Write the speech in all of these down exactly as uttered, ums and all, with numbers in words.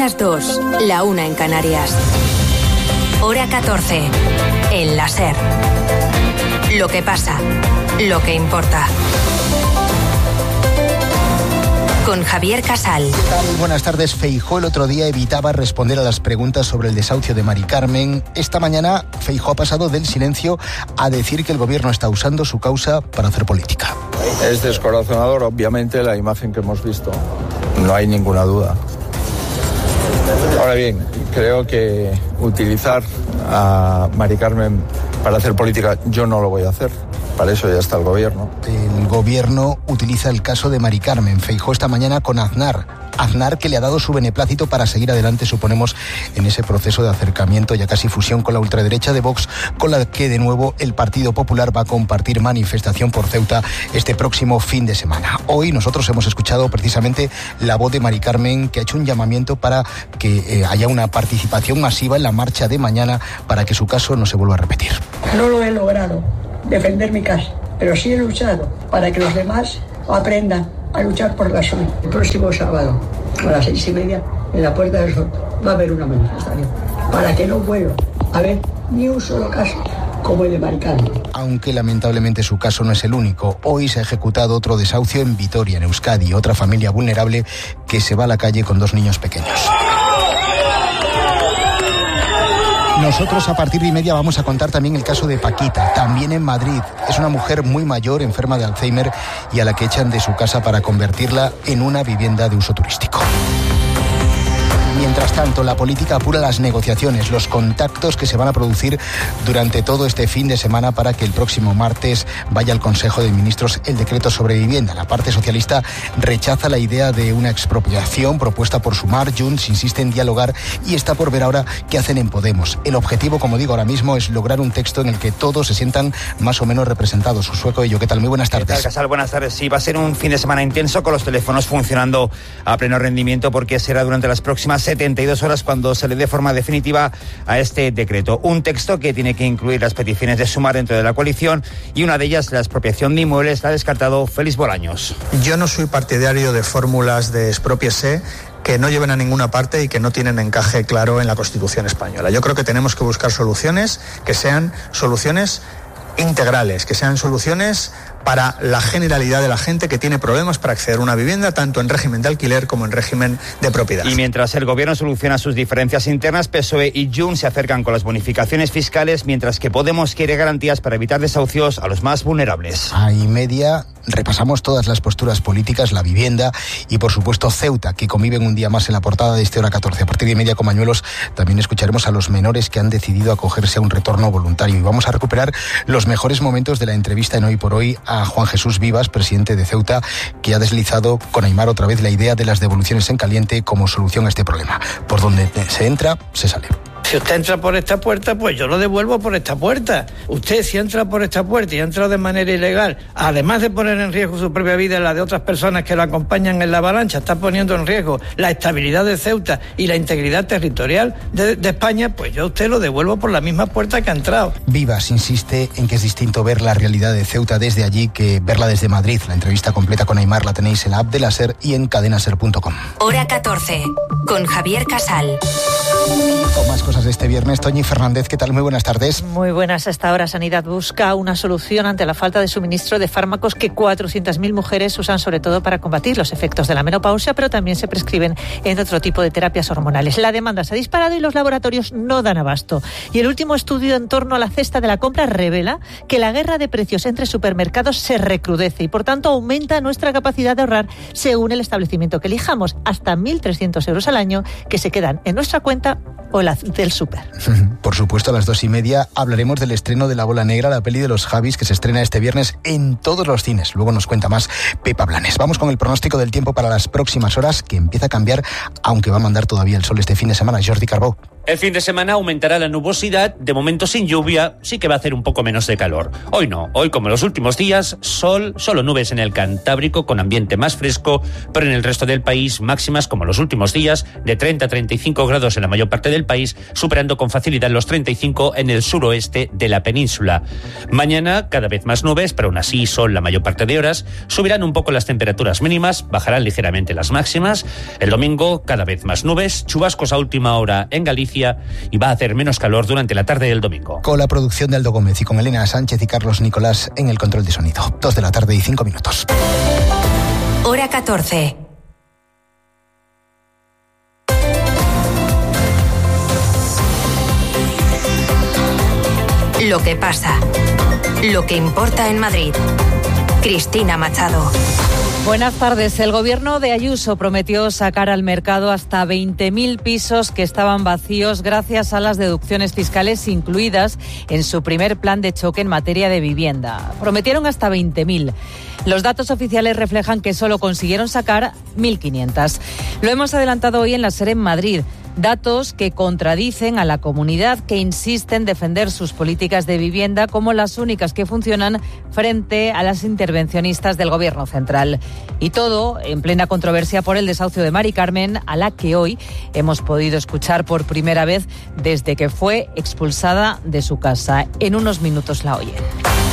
las dos, la una en Canarias. Hora catorce, en la SER. Lo que pasa, lo que importa. Con Javier Casal. ¿Qué tal? Buenas tardes. Feijóo el otro día evitaba responder a las preguntas sobre el desahucio de Mari Carmen. Esta mañana Feijóo ha pasado del silencio a decir que el gobierno está usando su causa para hacer política. Es descorazonador, obviamente, la imagen que hemos visto. No hay ninguna duda. Ahora bien, creo que utilizar a Mari Carmen para hacer política, yo no lo voy a hacer. Para eso ya está el gobierno. El gobierno utiliza el caso de Mari Carmen. Feijóo esta mañana con Aznar. Aznar, que le ha dado su beneplácito para seguir adelante, suponemos, en ese proceso de acercamiento, ya casi fusión con la ultraderecha de Vox, con la que de nuevo el Partido Popular va a compartir manifestación por Ceuta este próximo fin de semana. Hoy nosotros hemos escuchado precisamente la voz de Mari Carmen, que ha hecho un llamamiento para que eh, haya una participación masiva en la marcha de mañana para que su caso no se vuelva a repetir. No lo he logrado defender mi casa, pero sí he luchado para que los demás aprendan a luchar por la suya. El próximo sábado, a las seis y media, en la Puerta del Sol, va a haber una manifestación para que no vuelva a haber ni un solo caso como el de Mari Carmen. Aunque lamentablemente su caso no es el único. Hoy se ha ejecutado otro desahucio en Vitoria, en Euskadi, otra familia vulnerable que se va a la calle con dos niños pequeños. Nosotros a partir de y media vamos a contar también el caso de Paquita, también en Madrid. Es una mujer muy mayor, enferma de Alzheimer, y a la que echan de su casa para convertirla en una vivienda de uso turístico. Mientras tanto, la política apura las negociaciones, los contactos que se van a producir durante todo este fin de semana para que el próximo martes vaya al Consejo de Ministros el decreto sobre vivienda. La parte socialista rechaza la idea de una expropiación propuesta por Sumar. Junts insiste en dialogar y está por ver ahora qué hacen en Podemos. El objetivo, como digo ahora mismo, es lograr un texto en el que todos se sientan más o menos representados. Sueco, yo, ¿qué tal? Muy buenas tardes. ¿Qué tal, Casal? Buenas tardes. Sí, va a ser un fin de semana intenso con los teléfonos funcionando a pleno rendimiento porque será durante las próximas setenta y dos horas cuando se le dé forma definitiva a este decreto. Un texto que tiene que incluir las peticiones de Sumar dentro de la coalición y una de ellas, la expropiación de inmuebles, la ha descartado Félix Bolaños. Yo no soy partidario de fórmulas de expropiese que no lleven a ninguna parte y que no tienen encaje claro en la Constitución española. Yo creo que tenemos que buscar soluciones que sean soluciones integrales, que sean soluciones para la generalidad de la gente que tiene problemas para acceder a una vivienda, tanto en régimen de alquiler como en régimen de propiedad. Y mientras el gobierno soluciona sus diferencias internas, P S O E y Junts se acercan con las bonificaciones fiscales, mientras que Podemos quiere garantías para evitar desahucios a los más vulnerables. A y media repasamos todas las posturas políticas, la vivienda y, por supuesto, Ceuta, que conviven un día más en la portada de este Hora catorce. A partir de y media, con Mañuelos, también escucharemos a los menores que han decidido acogerse a un retorno voluntario. Y vamos a recuperar los mejores momentos de la entrevista en Hoy por Hoy a Juan Jesús Vivas, presidente de Ceuta, que ha deslizado con Aimar otra vez la idea de las devoluciones en caliente como solución a este problema. Por donde se entra, se sale. Si usted entra por esta puerta, pues yo lo devuelvo por esta puerta. Usted, si entra por esta puerta y ha entrado de manera ilegal, además de poner en riesgo su propia vida y la de otras personas que lo acompañan en la avalancha, está poniendo en riesgo la estabilidad de Ceuta y la integridad territorial de, de España, pues yo a usted lo devuelvo por la misma puerta que ha entrado. Vivas insiste en que es distinto ver la realidad de Ceuta desde allí que verla desde Madrid. La entrevista completa con Aimar la tenéis en la app de la SER y en cadena ser punto com. Hora catorce, con Javier Casal. Con más cosas de este viernes, Toñi Fernández, ¿qué tal? Muy buenas tardes. Muy buenas. Hasta ahora Sanidad busca una solución ante la falta de suministro de fármacos que cuatrocientas mil mujeres usan sobre todo para combatir los efectos de la menopausia, pero también se prescriben en otro tipo de terapias hormonales. La demanda se ha disparado y los laboratorios no dan abasto. Y el último estudio en torno a la cesta de la compra revela que la guerra de precios entre supermercados se recrudece y por tanto aumenta nuestra capacidad de ahorrar según el establecimiento que elijamos, hasta mil trescientos euros al año que se quedan en nuestra cuenta o la del súper. Por supuesto, a las dos y media hablaremos del estreno de La Bola Negra, la peli de los Javis, que se estrena este viernes en todos los cines. Luego nos cuenta más Pepa Blanes. Vamos con el pronóstico del tiempo para las próximas horas, que empieza a cambiar, aunque va a mandar todavía el sol este fin de semana. Jordi Carbó. El fin de semana aumentará la nubosidad, de momento sin lluvia, sí que va a hacer un poco menos de calor. Hoy no, hoy como los últimos días, sol, solo nubes en el Cantábrico con ambiente más fresco, pero en el resto del país máximas como los últimos días, de treinta a treinta y cinco grados en la mayor parte del país, superando con facilidad los treinta y cinco en el suroeste de la península. Mañana cada vez más nubes, pero aún así sol la mayor parte de horas, subirán un poco las temperaturas mínimas, bajarán ligeramente las máximas. El domingo cada vez más nubes, chubascos a última hora en Galicia, y va a hacer menos calor durante la tarde del domingo. Con la producción de Aldo Gómez y con Elena Sánchez y Carlos Nicolás en el control de sonido. Dos de la tarde y cinco minutos. Hora catorce. Lo que pasa. Lo que importa en Madrid. Cristina Machado. Buenas tardes. El gobierno de Ayuso prometió sacar al mercado hasta veinte mil pisos que estaban vacíos gracias a las deducciones fiscales incluidas en su primer plan de choque en materia de vivienda. Prometieron hasta veinte mil. Los datos oficiales reflejan que solo consiguieron sacar mil quinientas. Lo hemos adelantado hoy en la SER en Madrid. Datos que contradicen a la comunidad, que insiste en defender sus políticas de vivienda como las únicas que funcionan frente a las intervencionistas del Gobierno central. Y todo en plena controversia por el desahucio de Mari Carmen, a la que hoy hemos podido escuchar por primera vez desde que fue expulsada de su casa. En unos minutos la oyen.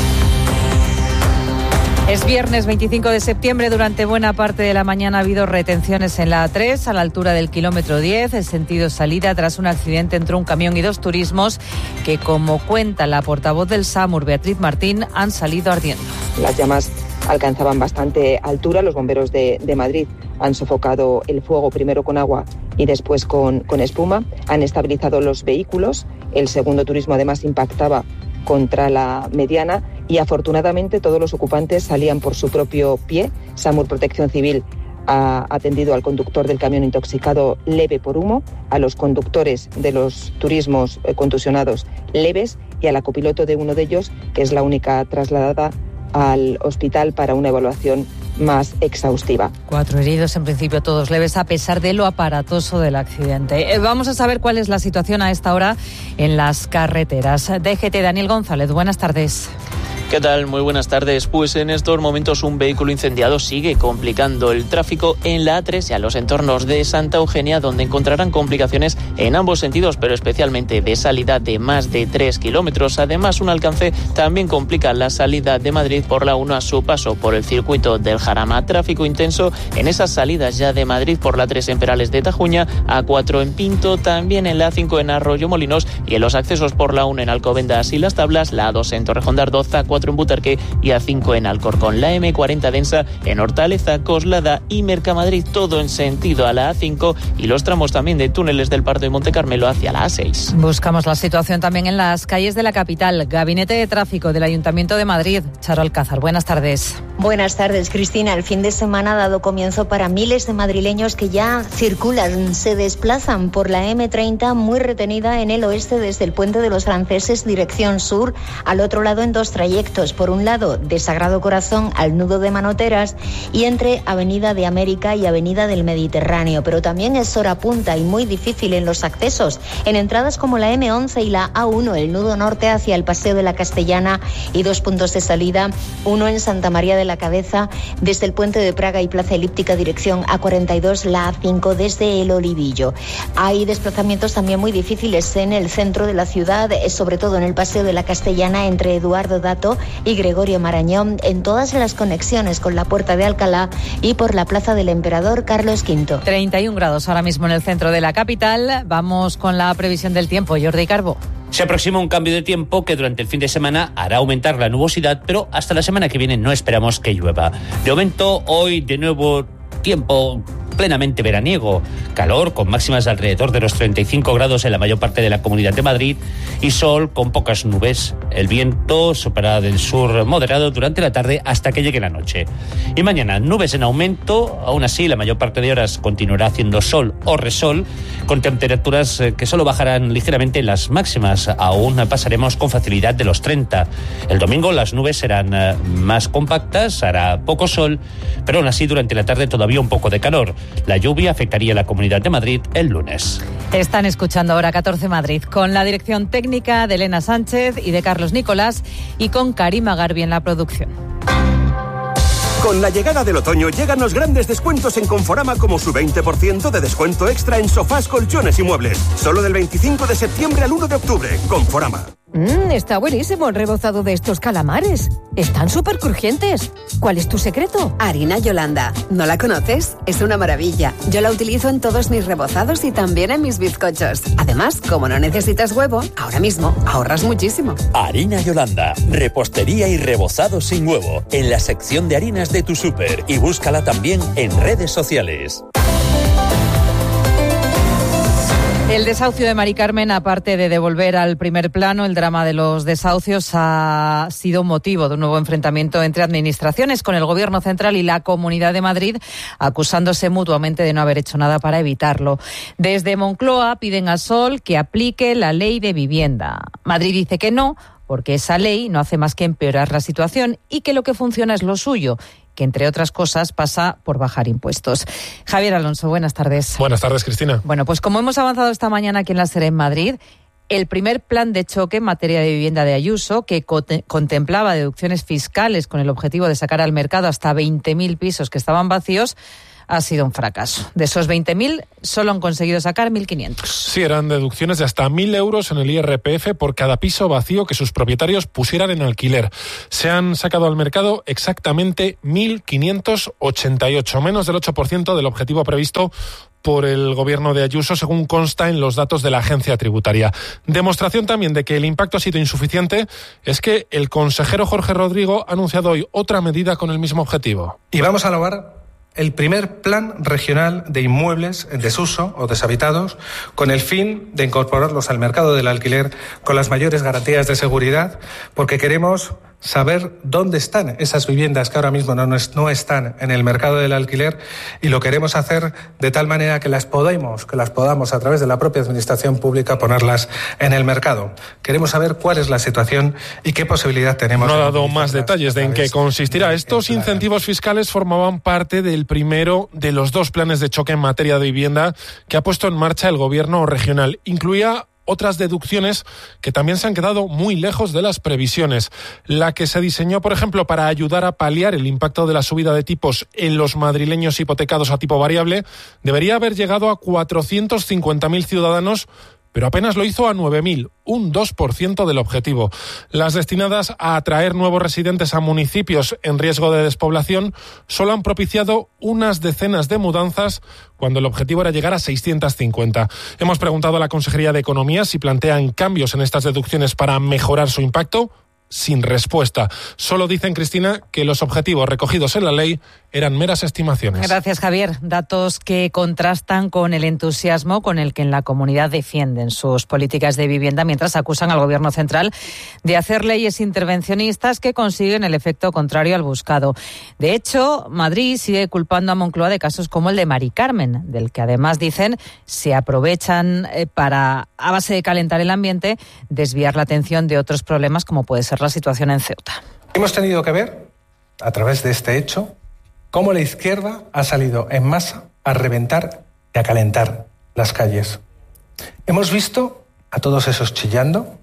Es viernes veinticinco de septiembre. Durante buena parte de la mañana ha habido retenciones en la A tres, a la altura del kilómetro diez, en sentido salida, tras un accidente entre un camión y dos turismos que, como cuenta la portavoz del SAMUR, Beatriz Martín, han salido ardiendo. Las llamas alcanzaban bastante altura. Los bomberos de, de Madrid han sofocado el fuego primero con agua y después con, con espuma. Han estabilizado los vehículos. El segundo turismo además impactaba contra la mediana y afortunadamente todos los ocupantes salían por su propio pie. SAMUR Protección Civil ha atendido al conductor del camión intoxicado leve por humo, a los conductores de los turismos contusionados leves y a la copiloto de uno de ellos, que es la única trasladada al hospital para una evaluación más exhaustiva. Cuatro heridos, en principio todos leves, a pesar de lo aparatoso del accidente. Eh, vamos a saber cuál es la situación a esta hora en las carreteras. D G T, Daniel González, buenas tardes. ¿Qué tal? Muy buenas tardes. Pues en estos momentos un vehículo incendiado sigue complicando el tráfico en la A tres y a los entornos de Santa Eugenia, donde encontrarán complicaciones en ambos sentidos, pero especialmente de salida de más de tres kilómetros. Además, un alcance también complica la salida de Madrid por la uno a su paso por el circuito del Jarama. Tráfico intenso en esas salidas ya de Madrid por la tres en Perales de Tajuña, A cuatro en Pinto, también en la A cinco en Arroyomolinos y en los accesos por la uno en Alcobendas y Las Tablas, la A dos en Torrejón de Ardoz, A cuatro en Butarque y A cinco en Alcorcón, la eme cuarenta densa en Hortaleza, Coslada y Mercamadrid, todo en sentido a la A cinco y los tramos también de túneles del Pardo de Monte Carmelo hacia la A seis. Buscamos la situación también en las calles de la capital. Gabinete de Tráfico del Ayuntamiento de Madrid. Charo Alcázar, buenas tardes. Buenas tardes, Cristina. El fin de semana ha dado comienzo para miles de madrileños que ya circulan, se desplazan por la eme treinta, muy retenida en el oeste desde el Puente de los Franceses, dirección sur, al otro lado en dos trayectos. Por un lado, de Sagrado Corazón al nudo de Manoteras y entre Avenida de América y Avenida del Mediterráneo. Pero también es hora punta y muy difícil en los accesos, en entradas como la eme once y la A uno, el nudo norte hacia el Paseo de la Castellana y dos puntos de salida, uno en Santa María de la Cabeza desde el Puente de Praga y Plaza Elíptica dirección A cuarenta y dos, la A cinco desde el Olivillo. Hay desplazamientos también muy difíciles en el centro de la ciudad, sobre todo en el Paseo de la Castellana entre Eduardo Dato y Gregorio Marañón, en todas las conexiones con la Puerta de Alcalá y por la Plaza del Emperador Carlos quinto. treinta y un grados ahora mismo en el centro de la capital. Vamos con la previsión del tiempo. Jordi Carbo. Se aproxima un cambio de tiempo que durante el fin de semana hará aumentar la nubosidad, pero hasta la semana que viene no esperamos que llueva. De momento, hoy de nuevo tiempo plenamente veraniego, calor con máximas de alrededor de los treinta y cinco grados en la mayor parte de la Comunidad de Madrid y sol con pocas nubes. El viento soplará del sur moderado durante la tarde hasta que llegue la noche. Y mañana nubes en aumento, aún así la mayor parte de horas continuará haciendo sol o resol, con temperaturas que solo bajarán ligeramente las máximas. Aún pasaremos con facilidad de los treinta. El domingo las nubes serán más compactas, hará poco sol, pero aún así durante la tarde todavía todavía un poco de calor. La lluvia afectaría a la Comunidad de Madrid el lunes. Están escuchando Hora catorce Madrid, con la dirección técnica de Elena Sánchez y de Carlos Nicolás, y con Karima Garbi en la producción. Con la llegada del otoño llegan los grandes descuentos en Conforama, como su veinte por ciento de descuento extra en sofás, colchones y muebles. Solo del veinticinco de septiembre al uno de octubre. Conforama. Mmm, está buenísimo el rebozado de estos calamares. Están súper crujientes. ¿Cuál es tu secreto? Harina Yolanda. ¿No la conoces? Es una maravilla. Yo la utilizo en todos mis rebozados y también en mis bizcochos. Además, como no necesitas huevo, ahora mismo ahorras muchísimo. Harina Yolanda. Repostería y rebozado sin huevo. En la sección de harinas de tu súper. Y búscala también en redes sociales. El desahucio de Mari Carmen, aparte de devolver al primer plano el drama de los desahucios, ha sido motivo de un nuevo enfrentamiento entre administraciones, con el Gobierno central y la Comunidad de Madrid acusándose mutuamente de no haber hecho nada para evitarlo. Desde Moncloa piden a Sol que aplique la ley de vivienda. Madrid dice que no, porque esa ley no hace más que empeorar la situación y que lo que funciona es lo suyo, que entre otras cosas pasa por bajar impuestos. Javier Alonso, buenas tardes. Buenas tardes, Cristina. Bueno, pues como hemos avanzado esta mañana aquí en la SER en Madrid, el primer plan de choque en materia de vivienda de Ayuso, que co- contemplaba deducciones fiscales con el objetivo de sacar al mercado hasta veinte mil pisos que estaban vacíos, ha sido un fracaso. De esos veinte mil, solo han conseguido sacar mil quinientos. Sí, eran deducciones de hasta mil euros en el I R P F por cada piso vacío que sus propietarios pusieran en alquiler. Se han sacado al mercado exactamente mil quinientos ochenta y ocho, menos del ocho por ciento del objetivo previsto por el gobierno de Ayuso, según consta en los datos de la agencia tributaria. Demostración también de que el impacto ha sido insuficiente es que el consejero Jorge Rodrigo ha anunciado hoy otra medida con el mismo objetivo. Y vamos a elaborar el primer plan regional de inmuebles en desuso o deshabitados, con el fin de incorporarlos al mercado del alquiler con las mayores garantías de seguridad, porque queremos saber dónde están esas viviendas que ahora mismo no, no están en el mercado del alquiler, y lo queremos hacer de tal manera que las podamos, que las podamos a través de la propia administración pública ponerlas en el mercado. Queremos saber cuál es la situación y qué posibilidad tenemos. No ha dado más detalles de en qué consistirá. Estos incentivos fiscales formaban parte del primero de los dos planes de choque en materia de vivienda que ha puesto en marcha el gobierno regional. Incluía otras deducciones que también se han quedado muy lejos de las previsiones. La que se diseñó, por ejemplo, para ayudar a paliar el impacto de la subida de tipos en los madrileños hipotecados a tipo variable, debería haber llegado a cuatrocientos cincuenta mil ciudadanos, pero apenas lo hizo a nueve mil, un dos por ciento del objetivo. Las destinadas a atraer nuevos residentes a municipios en riesgo de despoblación solo han propiciado unas decenas de mudanzas, cuando el objetivo era llegar a seiscientos cincuenta. Hemos preguntado a la Consejería de Economía si plantean cambios en estas deducciones para mejorar su impacto. Sin respuesta. Solo dicen, Cristina, que los objetivos recogidos en la ley eran meras estimaciones. Gracias, Javier. Datos que contrastan con el entusiasmo con el que en la comunidad defienden sus políticas de vivienda, mientras acusan al Gobierno central de hacer leyes intervencionistas que consiguen el efecto contrario al buscado. De hecho, Madrid sigue culpando a Moncloa de casos como el de Mari Carmen, del que además dicen se aprovechan para, a base de calentar el ambiente, desviar la atención de otros problemas como puede ser la situación en Ceuta. Hemos tenido que ver, a través de este hecho, cómo la izquierda ha salido en masa a reventar y a calentar las calles. Hemos visto a todos esos chillando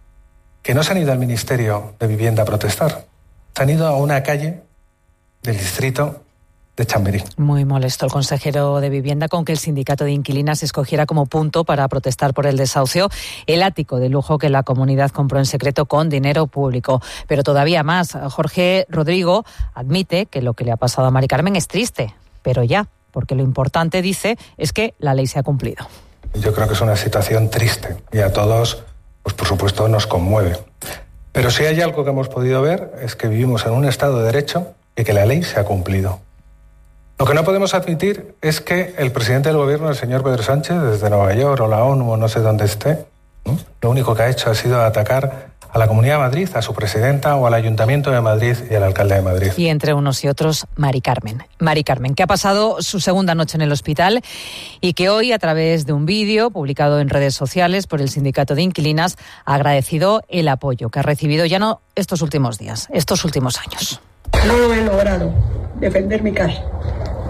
que no se han ido al Ministerio de Vivienda a protestar, se han ido a una calle del distrito de Chamberí. Muy molesto el consejero de Vivienda con que el sindicato de inquilinas escogiera como punto para protestar por el desahucio el ático de lujo que la comunidad compró en secreto con dinero público. Pero todavía más, Jorge Rodrigo admite que lo que le ha pasado a Mari Carmen es triste, pero ya, porque lo importante, dice, es que la ley se ha cumplido. Yo creo que es una situación triste y a todos, pues por supuesto, nos conmueve. Pero si hay algo que hemos podido ver es que vivimos en un Estado de Derecho y que la ley se ha cumplido. Lo que no podemos admitir es que el presidente del gobierno, el señor Pedro Sánchez, desde Nueva York o la ONU o no sé dónde esté, ¿no?, lo único que ha hecho ha sido atacar a la Comunidad de Madrid, a su presidenta o al Ayuntamiento de Madrid y al alcalde de Madrid. Y entre unos y otros, Mari Carmen. Mari Carmen, que ha pasado su segunda noche en el hospital y que hoy, a través de un vídeo publicado en redes sociales por el Sindicato de Inquilinas, ha agradecido el apoyo que ha recibido ya no estos últimos días, estos últimos años. No lo he logrado, defender mi casa,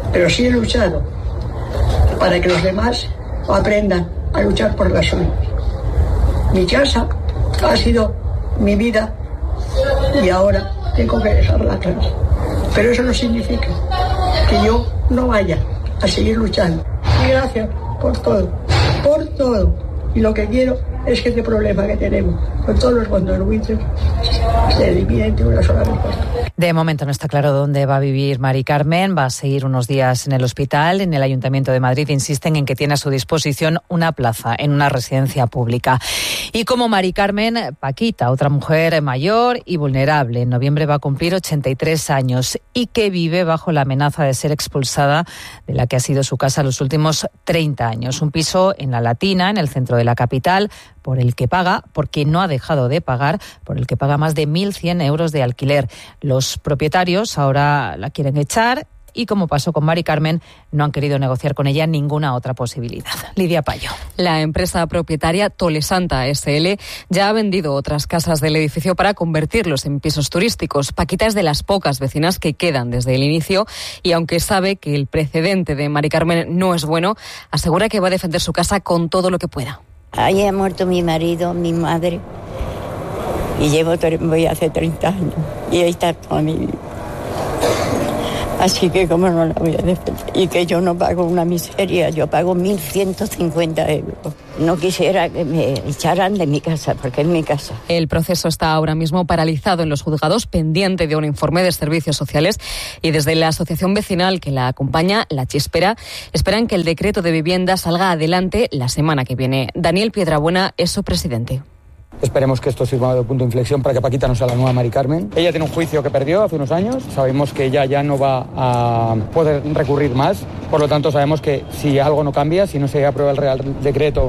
pero sí he luchado para que los demás aprendan a luchar por la suya. Mi casa ha sido mi vida y ahora tengo que dejarla atrás. Pero eso no significa que yo no vaya a seguir luchando. Y gracias por todo, por todo. Y lo que quiero es que este problema que tenemos con todos los contribuyentes se elimine de una sola vez. De momento no está claro dónde va a vivir Mari Carmen. Va a seguir unos días en el hospital. En el Ayuntamiento de Madrid insisten en que tiene a su disposición una plaza en una residencia pública. Y como Mari Carmen, Paquita, otra mujer mayor y vulnerable. En noviembre va a cumplir ochenta y tres años y que vive bajo la amenaza de ser expulsada de la que ha sido su casa los últimos treinta años. Un piso en La Latina, en el centro de la capital, por el que paga, porque no ha dejado de pagar, por el que paga más de mil cien euros de alquiler. Los propietarios ahora la quieren echar y, como pasó con Mari Carmen, no han querido negociar con ella ninguna otra posibilidad. Lidia Payo. La empresa propietaria Tolesanta S L ya ha vendido otras casas del edificio para convertirlos en pisos turísticos. Paquita es de las pocas vecinas que quedan desde el inicio y, aunque sabe que el precedente de Mari Carmen no es bueno, asegura que va a defender su casa con todo lo que pueda. Ahí ha muerto mi marido, mi madre, y llevo, voy hace treinta años, y ahí está toda mi vida. Así que cómo no la voy a defender. Y que yo no pago una miseria, yo pago mil ciento cincuenta euros. No quisiera que me echaran de mi casa, porque es mi casa. El proceso está ahora mismo paralizado en los juzgados, pendiente de un informe de servicios sociales, y desde la asociación vecinal que la acompaña, La Chispera, esperan que el decreto de vivienda salga adelante la semana que viene. Daniel Piedrabuena es su presidente. Esperemos que esto sirva de punto de inflexión para que Paquita no sea la nueva Mari Carmen. Ella tiene un juicio que perdió hace unos años. Sabemos que ella ya no va a poder recurrir más. Por lo tanto, sabemos que si algo no cambia, si no se aprueba el Real Decreto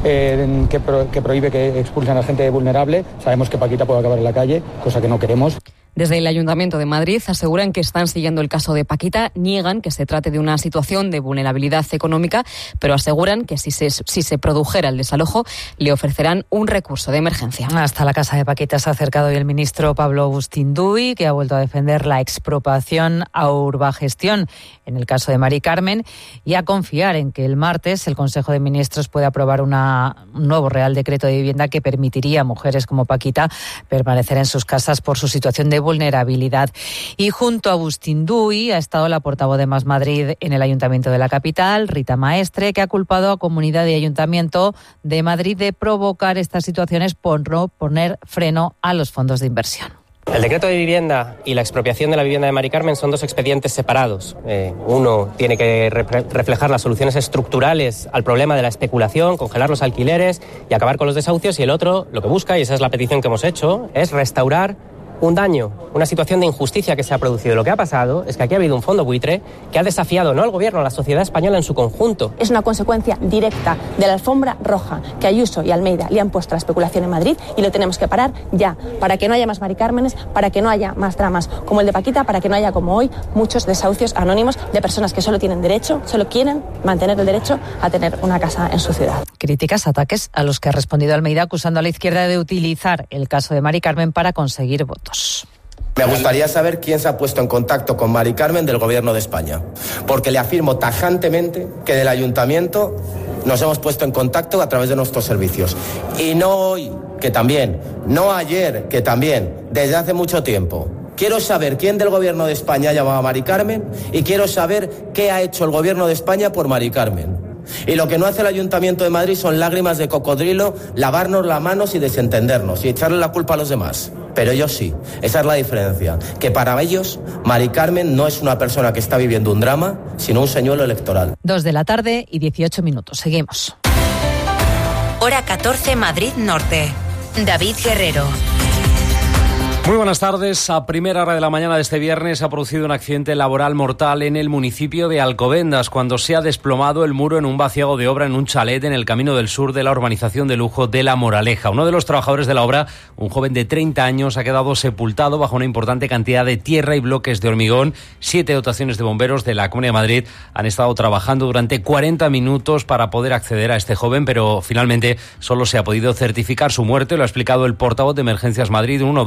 eh, que, pro, que prohíbe que expulsen a gente vulnerable, sabemos que Paquita puede acabar en la calle, cosa que no queremos. Desde el Ayuntamiento de Madrid aseguran que están siguiendo el caso de Paquita, niegan que se trate de una situación de vulnerabilidad económica, pero aseguran que si se, si se produjera el desalojo, le ofrecerán un recurso de emergencia. Hasta la casa de Paquita se ha acercado hoy el ministro Pablo Bustinduy, que ha vuelto a defender la expropiación a Urbagestión en el caso de Mari Carmen y a confiar en que el martes el Consejo de Ministros pueda aprobar una, un nuevo Real Decreto de Vivienda que permitiría a mujeres como Paquita permanecer en sus casas por su situación de vulnerabilidad. Y junto a Bustinduy ha estado la portavoz de Más Madrid en el Ayuntamiento de la capital, Rita Maestre, que ha culpado a Comunidad y Ayuntamiento de Madrid de provocar estas situaciones por no poner freno a los fondos de inversión. El decreto de vivienda y la expropiación de la vivienda de Mari Carmen son dos expedientes separados. Eh, uno tiene que re- reflejar las soluciones estructurales al problema de la especulación, congelar los alquileres y acabar con los desahucios, y el otro lo que busca, y esa es la petición que hemos hecho, es restaurar un daño, una situación de injusticia que se ha producido. Lo que ha pasado es que aquí ha habido un fondo buitre que ha desafiado no al gobierno, a la sociedad española en su conjunto. Es una consecuencia directa de la alfombra roja que Ayuso y Almeida le han puesto a la especulación en Madrid, y lo tenemos que parar ya, para que no haya más Mari Cármenes, para que no haya más dramas como el de Paquita, para que no haya, como hoy, muchos desahucios anónimos de personas que solo tienen derecho, solo quieren mantener el derecho a tener una casa en su ciudad. Críticas, ataques a los que ha respondido Almeida, acusando a la izquierda de utilizar el caso de Mari Carmen para conseguir votos. Me gustaría saber quién se ha puesto en contacto con Mari Carmen del Gobierno de España, porque le afirmo tajantemente que del Ayuntamiento nos hemos puesto en contacto a través de nuestros servicios. Y no hoy, que también, no ayer, que también, desde hace mucho tiempo. Quiero saber quién del Gobierno de España ha llamado a Mari Carmen y quiero saber qué ha hecho el Gobierno de España por Mari Carmen. Y lo que no hace el Ayuntamiento de Madrid son lágrimas de cocodrilo, lavarnos las manos y desentendernos y echarle la culpa a los demás. Pero ellos sí, esa es la diferencia, que para ellos Mari Carmen no es una persona que está viviendo un drama, sino un señuelo electoral. Dos de la tarde y dieciocho minutos, seguimos. Hora catorce, Madrid Norte. David Guerrero. Muy buenas tardes. A primera hora de la mañana de este viernes se ha producido un accidente laboral mortal en el municipio de Alcobendas, cuando se ha desplomado el muro en un vaciado de obra en un chalet en el Camino del Sur de la urbanización de lujo de La Moraleja. Uno de los trabajadores de la obra, un joven de treinta años, ha quedado sepultado bajo una importante cantidad de tierra y bloques de hormigón. Siete dotaciones de bomberos de la Comunidad de Madrid han estado trabajando durante cuarenta minutos para poder acceder a este joven, pero finalmente solo se ha podido certificar su muerte. Lo ha explicado el portavoz de Emergencias Madrid uno dos,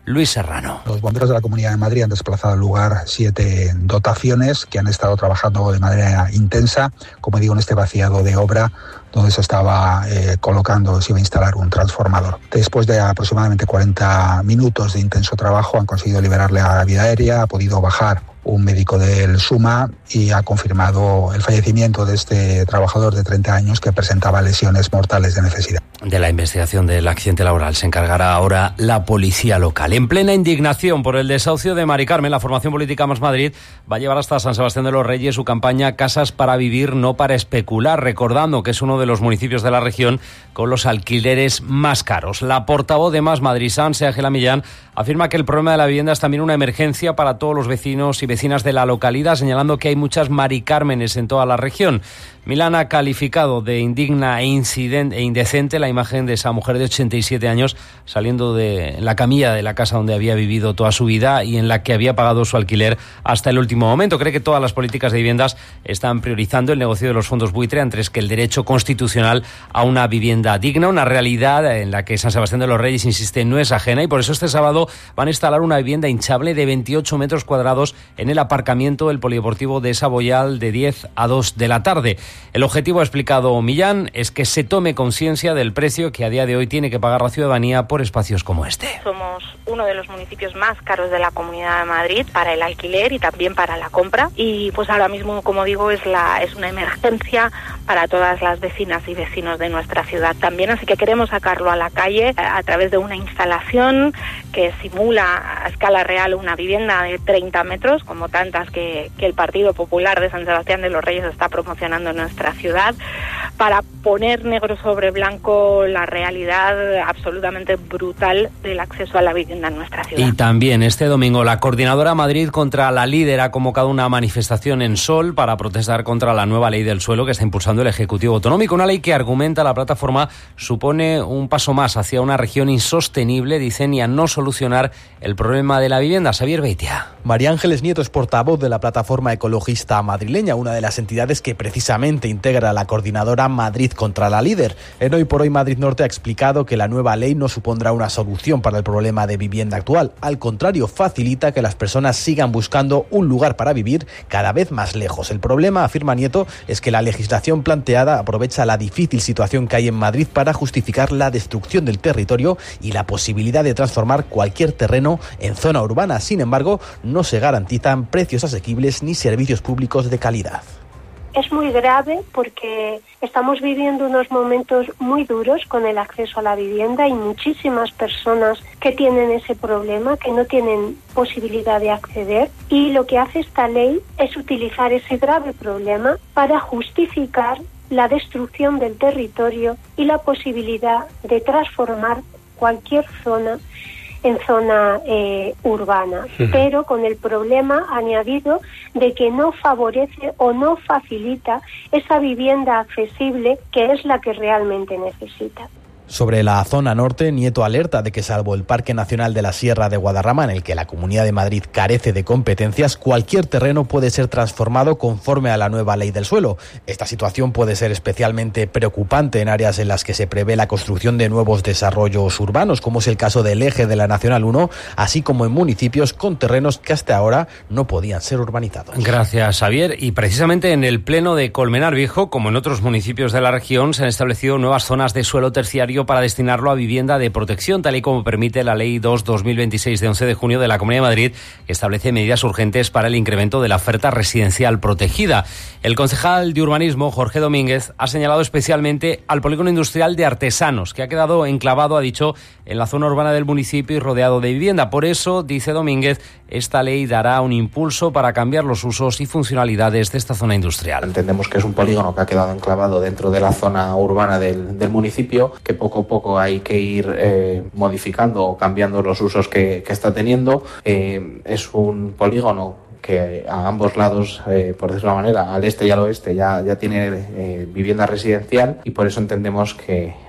Luis Serrano. Los bomberos de la Comunidad de Madrid han desplazado al lugar siete dotaciones que han estado trabajando de manera intensa, como digo, en este vaciado de obra donde se estaba eh, colocando, se iba a instalar un transformador. Después de aproximadamente cuarenta minutos de intenso trabajo han conseguido liberarle a la vía aérea, ha podido bajar un médico del SUMA y ha confirmado el fallecimiento de este trabajador de treinta años que presentaba lesiones mortales de necesidad. De la investigación del accidente laboral se encargará ahora la policía local. En plena indignación por el desahucio de Mari Carmen, la formación política Más Madrid va a llevar hasta San Sebastián de los Reyes su campaña Casas para Vivir, no para especular, recordando que es uno de los municipios de la región con los alquileres más caros. La portavoz de Más Madrid, Sanse Ángela Millán, afirma que el problema de la vivienda es también una emergencia para todos los vecinos y vecinas de la localidad, señalando que hay muchas Mari Cármenes en toda la región. Milán ha calificado de indigna e, incidente, e indecente la imagen de esa mujer de ochenta y siete años saliendo de la camilla de la casa donde había vivido toda su vida y en la que había pagado su alquiler hasta el último momento. Cree que todas las políticas de viviendas están priorizando el negocio de los fondos buitre antes que el derecho constitucional a una vivienda digna, una realidad en la que San Sebastián de los Reyes, insiste, no es ajena, y por eso este sábado van a instalar una vivienda hinchable de veintiocho metros cuadrados en el aparcamiento del polideportivo de Saboyal de diez a dos de la tarde. El objetivo, ha explicado Millán, es que se tome conciencia del precio que a día de hoy tiene que pagar la ciudadanía por espacios como este. Somos uno de los municipios más caros de la Comunidad de Madrid para el alquiler y también para la compra, y pues ahora mismo, como digo, es la es una emergencia para todas las vecinas y vecinos de nuestra ciudad también, así que queremos sacarlo a la calle a través de una instalación que simula a escala real una vivienda de treinta metros, como tantas que, que el Partido Popular de San Sebastián de los Reyes está promocionando en nuestra ciudad, para poner negro sobre blanco la realidad absolutamente brutal del acceso a la vivienda en nuestra ciudad. Y también este domingo la Coordinadora Madrid contra la Líder ha convocado una manifestación en Sol para protestar contra la nueva ley del suelo que está impulsando el Ejecutivo Autonómico, una ley que, argumenta la plataforma, supone un paso más hacia una región insostenible, dicen, y a no solucionar el problema de la vivienda. Xavier Beitia. María Ángeles Nieto es portavoz de la plataforma ecologista madrileña, una de las entidades que precisamente integra la Coordinadora Madrid contra la Líder. En Hoy por Hoy Madrid Norte ha explicado que la nueva ley no supondrá una solución para el problema de vivienda actual. Al contrario, facilita que las personas sigan buscando un lugar para vivir cada vez más lejos. El problema, afirma Nieto, es que la legislación planteada aprovecha la difícil situación que hay en Madrid para justificar la destrucción del territorio y la posibilidad de transformar cualquier terreno en zona urbana. Sin embargo, no se garantizan precios asequibles ni servicios públicos de calidad. Es muy grave porque estamos viviendo unos momentos muy duros con el acceso a la vivienda y muchísimas personas que tienen ese problema, que no tienen posibilidad de acceder, y lo que hace esta ley es utilizar ese grave problema para justificar la destrucción del territorio y la posibilidad de transformar cualquier zona en zona eh, urbana, uh-huh. pero con el problema añadido de que no favorece o no facilita esa vivienda accesible que es la que realmente necesita. Sobre la zona norte, Nieto alerta de que, salvo el Parque Nacional de la Sierra de Guadarrama, en el que la Comunidad de Madrid carece de competencias, cualquier terreno puede ser transformado conforme a la nueva ley del suelo. Esta situación puede ser especialmente preocupante en áreas en las que se prevé la construcción de nuevos desarrollos urbanos, como es el caso del eje de la Nacional uno, así como en municipios con terrenos que hasta ahora no podían ser urbanizados. Gracias, Xavier. Y precisamente en el pleno de Colmenar Viejo, como en otros municipios de la región, se han establecido nuevas zonas de suelo terciario para destinarlo a vivienda de protección, tal y como permite la Ley dos barra dos mil veintiséis de once de junio de la Comunidad de Madrid, que establece medidas urgentes para el incremento de la oferta residencial protegida. El concejal de Urbanismo, Jorge Domínguez, ha señalado especialmente al polígono industrial de Artesanos, que ha quedado enclavado, ha dicho, en la zona urbana del municipio y rodeado de vivienda. Por eso, dice Domínguez, esta ley dará un impulso para cambiar los usos y funcionalidades de esta zona industrial. Entendemos que es un polígono que ha quedado enclavado dentro de la zona urbana del, del municipio, que poco a poco hay que ir eh, modificando o cambiando los usos que, que está teniendo. Eh, es un polígono que a ambos lados, eh, por decirlo de una manera, al este y al oeste, ya, ya tiene eh, vivienda residencial, y por eso entendemos que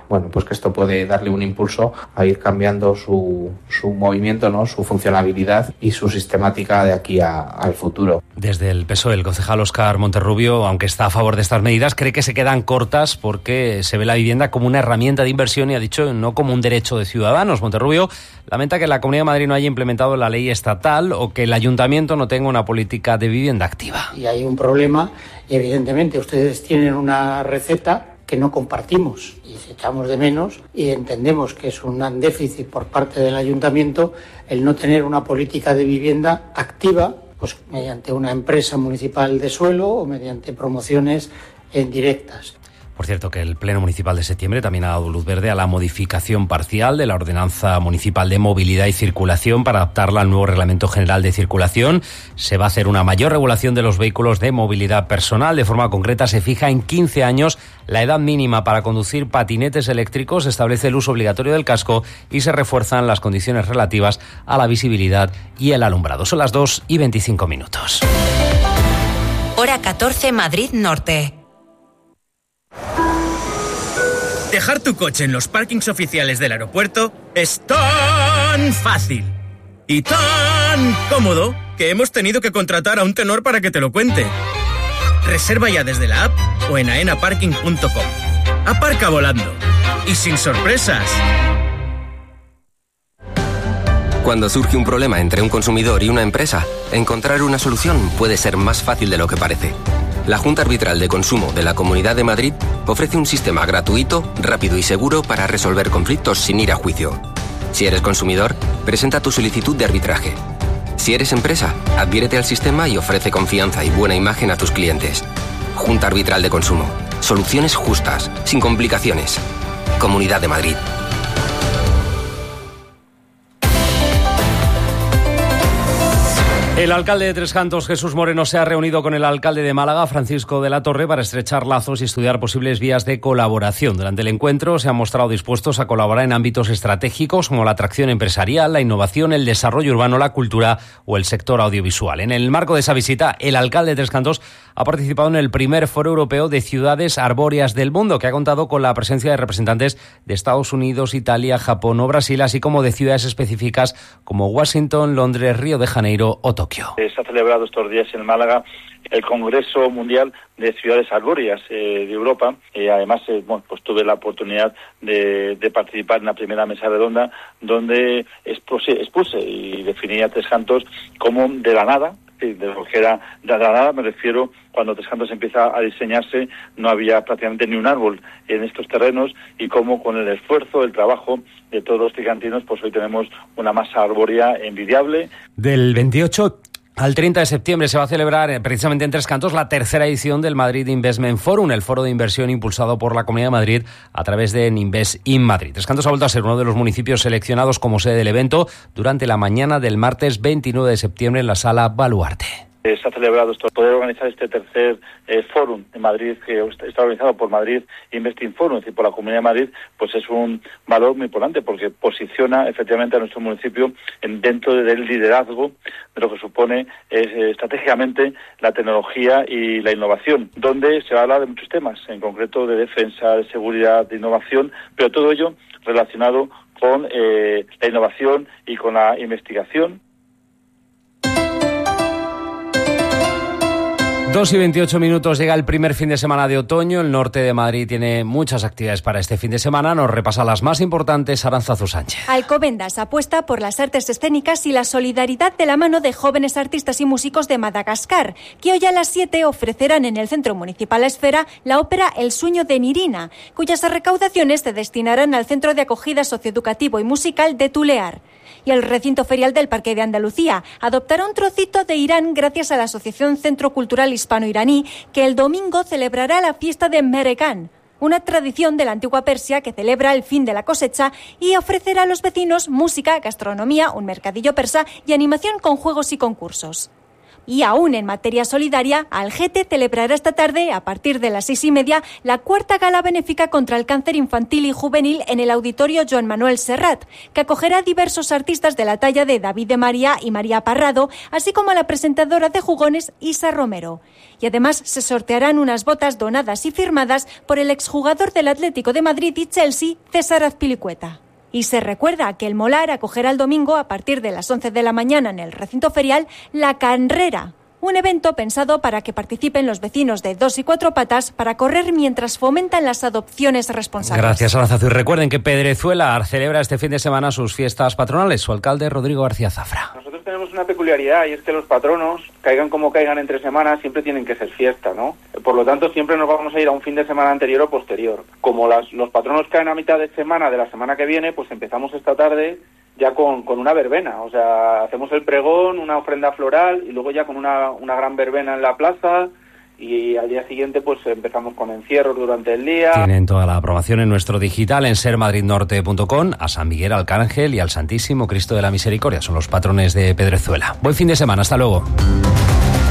bueno, pues que esto puede darle un impulso a ir cambiando su, su movimiento, ¿no? Su funcionabilidad y su sistemática de aquí a, al futuro. Desde el P S O E, el concejal Óscar Monterrubio, aunque está a favor de estas medidas, cree que se quedan cortas porque se ve la vivienda como una herramienta de inversión y ha dicho no como un derecho de ciudadanos. Monterrubio lamenta que la Comunidad de Madrid no haya implementado la ley estatal o que el ayuntamiento no tenga una política de vivienda activa. Y hay un problema y evidentemente ustedes tienen una receta que no compartimos y echamos de menos y entendemos que es un déficit por parte del ayuntamiento el no tener una política de vivienda activa, pues mediante una empresa municipal de suelo o mediante promociones en directas. Por cierto, que el Pleno Municipal de septiembre también ha dado luz verde a la modificación parcial de la Ordenanza Municipal de Movilidad y Circulación para adaptarla al nuevo Reglamento General de Circulación. Se va a hacer una mayor regulación de los vehículos de movilidad personal. De forma concreta, se fija en quince años la edad mínima para conducir patinetes eléctricos, se establece el uso obligatorio del casco y se refuerzan las condiciones relativas a la visibilidad y el alumbrado. Son las dos y veinticinco minutos. Hora catorce, Madrid Norte. Dejar tu coche en los parkings oficiales del aeropuerto es tan fácil y tan cómodo que hemos tenido que contratar a un tenor para que te lo cuente. Reserva ya desde la app o en aena parking punto com. Aparca volando y sin sorpresas. Cuando surge un problema entre un consumidor y una empresa, encontrar una solución puede ser más fácil de lo que parece. La Junta Arbitral de Consumo de la Comunidad de Madrid ofrece un sistema gratuito, rápido y seguro para resolver conflictos sin ir a juicio. Si eres consumidor, presenta tu solicitud de arbitraje. Si eres empresa, adhiérete al sistema y ofrece confianza y buena imagen a tus clientes. Junta Arbitral de Consumo. Soluciones justas, sin complicaciones. Comunidad de Madrid. El alcalde de Tres Cantos, Jesús Moreno, se ha reunido con el alcalde de Málaga, Francisco de la Torre, para estrechar lazos y estudiar posibles vías de colaboración. Durante el encuentro se han mostrado dispuestos a colaborar en ámbitos estratégicos como la atracción empresarial, la innovación, el desarrollo urbano, la cultura o el sector audiovisual. En el marco de esa visita, el alcalde de Tres Cantos ha participado en el primer Foro Europeo de Ciudades Arbóreas del Mundo, que ha contado con la presencia de representantes de Estados Unidos, Italia, Japón o Brasil, así como de ciudades específicas como Washington, Londres, Río de Janeiro o Tokio. Se ha celebrado estos días en Málaga el Congreso Mundial de Ciudades Arbóreas eh, de Europa. Eh, además, eh, bueno, pues tuve la oportunidad de, de participar en la primera mesa redonda donde expuse, expuse y definí a Tres Cantos como de la nada. Sí, de lo que era de la nada, me refiero cuando Tres Cantos empieza a diseñarse, no había prácticamente ni un árbol en estos terrenos y cómo con el esfuerzo, el trabajo de todos los tricantinos, pues hoy tenemos una masa arbórea envidiable. Del veintiocho al treinta de septiembre se va a celebrar eh, precisamente en Tres Cantos la tercera edición del Madrid Investment Forum, el foro de inversión impulsado por la Comunidad de Madrid a través de Invest in Madrid. Tres Cantos ha vuelto a ser uno de los municipios seleccionados como sede del evento durante la mañana del martes veintinueve de septiembre en la Sala Baluarte. Se ha celebrado esto, poder organizar este tercer eh, fórum en Madrid, que está organizado por Madrid Investing Forum, es decir, por la Comunidad de Madrid, pues es un valor muy importante porque posiciona efectivamente a nuestro municipio en, dentro del liderazgo de lo que supone eh, estratégicamente la tecnología y la innovación, donde se va a hablar de muchos temas, en concreto de defensa, de seguridad, de innovación, pero todo ello relacionado con eh, la innovación y con la investigación. Dos y veintiocho minutos, llega el primer fin de semana de otoño. El norte de Madrid tiene muchas actividades para este fin de semana. Nos repasa las más importantes, Aranzazu Sánchez. Alcobendas apuesta por las artes escénicas y la solidaridad de la mano de jóvenes artistas y músicos de Madagascar, que hoy a las siete ofrecerán en el Centro Municipal La Esfera la ópera El sueño de Nirina, cuyas recaudaciones se destinarán al Centro de Acogida Socioeducativo y Musical de Tulear. Y el recinto ferial del Parque de Andalucía adoptará un trocito de Irán gracias a la Asociación Centro Cultural Hispano-Iraní, que el domingo celebrará la fiesta de Meregan, una tradición de la antigua Persia que celebra el fin de la cosecha y ofrecerá a los vecinos música, gastronomía, un mercadillo persa y animación con juegos y concursos. Y aún en materia solidaria, Algete celebrará esta tarde, a partir de las seis y media, la cuarta gala benéfica contra el cáncer infantil y juvenil en el Auditorio Joan Manuel Serrat, que acogerá a diversos artistas de la talla de David de María y María Parrado, así como a la presentadora de Jugones, Isa Romero. Y además se sortearán unas botas donadas y firmadas por el exjugador del Atlético de Madrid y Chelsea, César Azpilicueta. Y se recuerda que el Molar acogerá el domingo, a partir de las once de la mañana en el recinto ferial, la Canrera, un evento pensado para que participen los vecinos de dos y cuatro patas para correr mientras fomentan las adopciones responsables. Gracias, Aranzazu. Y recuerden que Pedrezuela celebra este fin de semana sus fiestas patronales. Su alcalde, Rodrigo García Zafra. Nosotros tenemos una peculiaridad y es que los patronos, caigan como caigan entre semanas, siempre tienen que ser fiesta, ¿no? Por lo tanto, siempre nos vamos a ir a un fin de semana anterior o posterior. Como las, los patronos caen a mitad de semana de la semana que viene, pues empezamos esta tarde ya con, con una verbena, o sea, hacemos el pregón, una ofrenda floral y luego ya con una, una gran verbena en la plaza y al día siguiente pues empezamos con encierros durante el día. Tienen toda la aprobación en nuestro digital en ser madrid norte punto com. A San Miguel Arcángel y al Santísimo Cristo de la Misericordia son los patrones de Pedrezuela. Buen fin de semana, hasta luego.